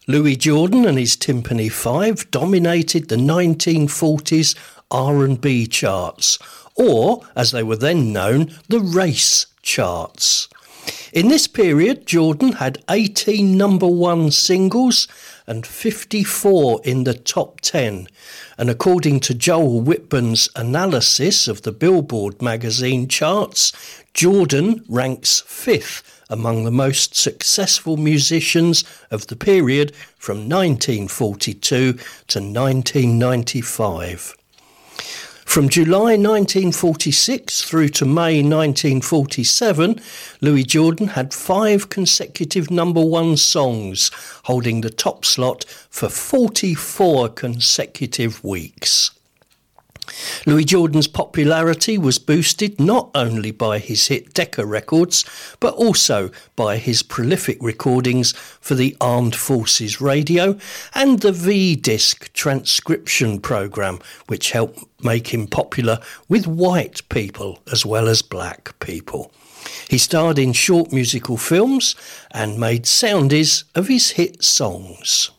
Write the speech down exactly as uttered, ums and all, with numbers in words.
Louis Jordan and his Timpani Five dominated the nineteen forties R and B charts, or, as they were then known, the race charts. In this period, Jordan had eighteen number one singles and fifty-four in the top ten. And according to Joel Whitburn's analysis of the Billboard magazine charts, Jordan ranks fifth among the most successful musicians of the period from nineteen forty-two to nineteen ninety-five. From July nineteen forty-six through to May nineteen forty-seven, Louis Jordan had five consecutive number one songs, holding the top slot for forty-four consecutive weeks. Louis Jordan's popularity was boosted not only by his hit Decca Records, but also by his prolific recordings for the Armed Forces Radio and the V-Disc transcription programme, which helped make him popular with white people as well as black people. He starred in short musical films and made soundies of his hit songs.